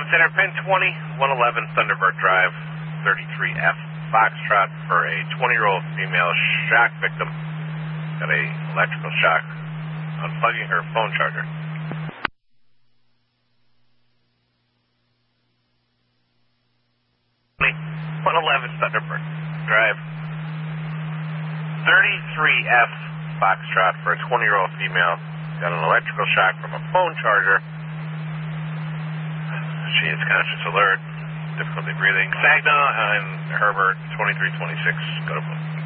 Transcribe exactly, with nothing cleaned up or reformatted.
Center, pin twenty, one eleven Thunderbird Drive, thirty-three F Foxtrot for a twenty-year-old female shock victim. Got a electrical shock. Unplugging her phone charger. one eleven Thunderbird Drive, thirty-three F Foxtrot for a twenty-year-old female. Got an electrical shock from a phone charger. She is conscious alert, difficulty breathing. Sagna and Herbert, twenty-three twenty-six, go to phone.